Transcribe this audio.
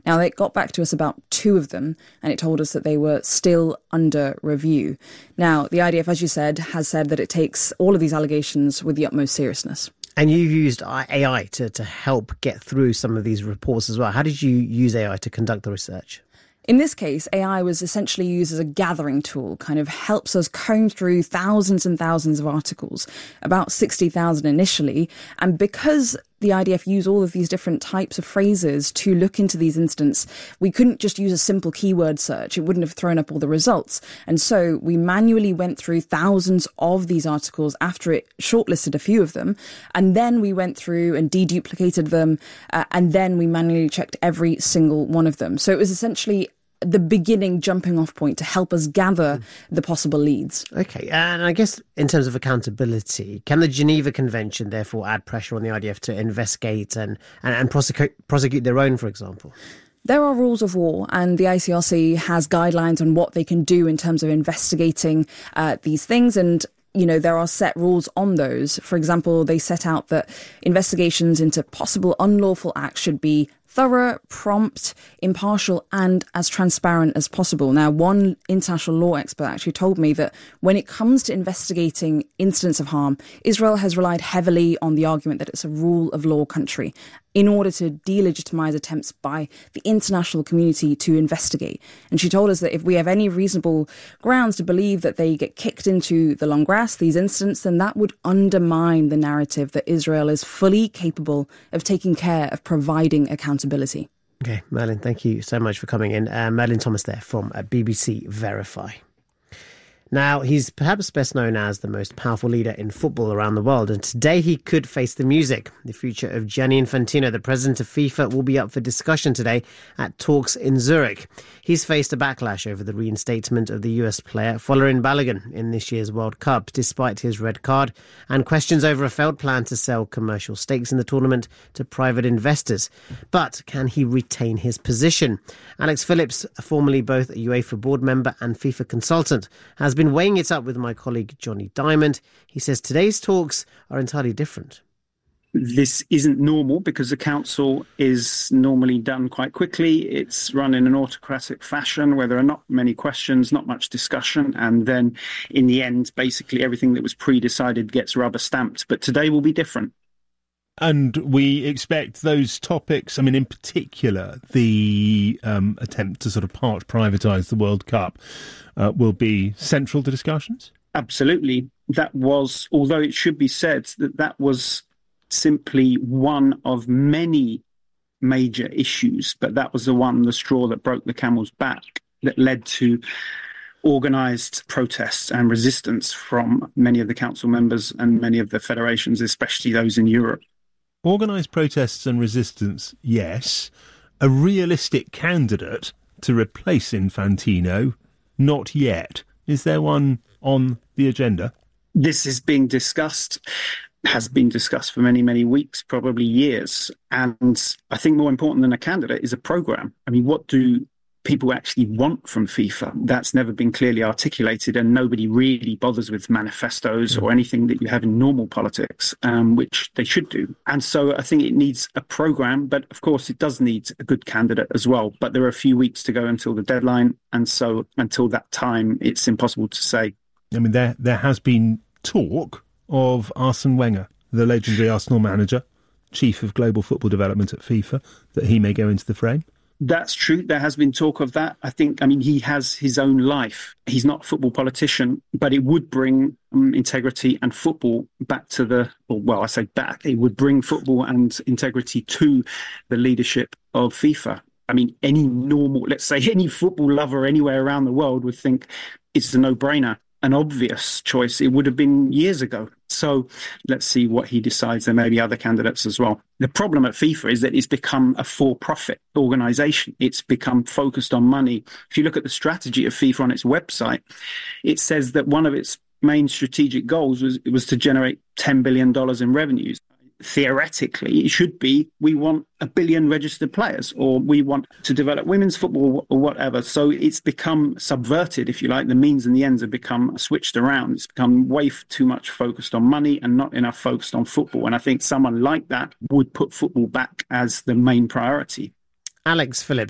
Now, they got back to us about 2 of them, and it told us that they were still under review. Now, the IDF, as you said, has said that it takes all of these allegations with the utmost seriousness. And you've used AI to help get through some of these reports as well. How did you use AI to conduct the research? In this case, AI was essentially used as a gathering tool, kind of helps us comb through thousands and thousands of articles, about 60,000 initially. And because the IDF use all of these different types of phrases to look into these incidents, we couldn't just use a simple keyword search. It wouldn't have thrown up all the results. And so we manually went through thousands of these articles after it shortlisted a few of them. And then we went through and deduplicated them. And then we manually checked every single one of them. So it was essentially the beginning jumping off point to help us gather the possible leads. Okay, and I guess in terms of accountability, can the Geneva Convention therefore add pressure on the IDF to investigate and prosecute their own, for example? There are rules of war, and the ICRC has guidelines on what they can do in terms of investigating these things, and there are set rules on those. For example, they set out that investigations into possible unlawful acts should be thorough, prompt, impartial, and as transparent as possible. Now, one international law expert actually told me that when it comes to investigating incidents of harm, Israel has relied heavily on the argument that it's a rule of law country in order to delegitimize attempts by the international community to investigate. And she told us that if we have any reasonable grounds to believe that they get kicked into the long grass, these incidents, then that would undermine the narrative that Israel is fully capable of taking care of providing accountability. Okay, Merlin, thank you so much for coming in. Merlin Thomas there from BBC Verify. Now, he's perhaps best known as the most powerful leader in football around the world, and today he could face the music. The future of Gianni Infantino, the president of FIFA, will be up for discussion today at talks in Zurich. He's faced a backlash over the reinstatement of the US player Folarin Balogun in this year's World Cup, despite his red card, and questions over a failed plan to sell commercial stakes in the tournament to private investors. But can he retain his position? Alex Phillips, formerly both a UEFA board member and FIFA consultant, has been weighing it up with my colleague Johnny Diamond. He says today's talks are entirely different. This isn't normal because the council is normally done quite quickly. It's run in an autocratic fashion where there are not many questions, not much discussion. And then in the end, basically everything that was pre-decided gets rubber stamped. But today will be different. And we expect those topics, I mean, in particular, the attempt to sort of part privatise the World Cup will be central to discussions? Absolutely. That was, although it should be said that was simply one of many major issues, but that was the straw that broke the camel's back, that led to organised protests and resistance from many of the council members and many of the federations, especially those in Europe. Organised protests and resistance, yes. A realistic candidate to replace Infantino, not yet. Is there one on the agenda? This is being discussed, has been discussed for many, many weeks, probably years. And I think more important than a candidate is a programme. I mean, what do people actually want from FIFA? That's never been clearly articulated, and nobody really bothers with manifestos or anything that you have in normal politics, which they should do. And so I think it needs a programme, but of course it does need a good candidate as well. But there are a few weeks to go until the deadline, and so until that time, it's impossible to say. I mean, there has been talk of Arsene Wenger, the legendary Arsenal manager, chief of global football development at FIFA, that he may go into the frame. That's true. There has been talk of that. I mean, he has his own life. He's not a football politician, but it would bring integrity and football back to I say back. It would bring football and integrity to the leadership of FIFA. I mean, any football lover anywhere around the world would think it's a no-brainer, an obvious choice. It would have been years ago. So let's see what he decides. There may be other candidates as well. The problem at FIFA is that it's become a for-profit organisation. It's become focused on money. If you look at the strategy of FIFA on its website, it says that one of its main strategic goals was to generate $10 billion in revenues. Theoretically, it should be, we want 1 billion registered players, or we want to develop women's football or whatever. So it's become subverted, if you like. The means and the ends have become switched around. It's become way too much focused on money and not enough focused on football. And I think someone like that would put football back as the main priority. Alex Phillips